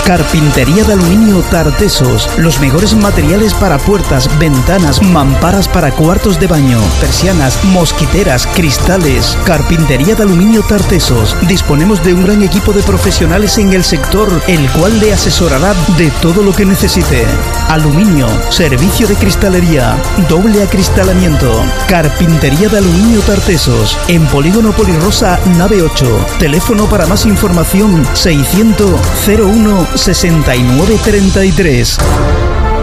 Carpintería de aluminio Tartesos. Los mejores materiales para puertas, ventanas, mamparas para cuartos de baño, persianas, mosquiteras, cristales. Carpintería de aluminio Tartesos. Disponemos de un gran equipo de profesionales en el sector, el cual le asesorará de todo lo que necesite. Aluminio, servicio de cristalería, doble acristalamiento. Carpintería de aluminio Tartesos. En Polígono Polirrosa, nave 8. Teléfono para más información 600 01 69 33.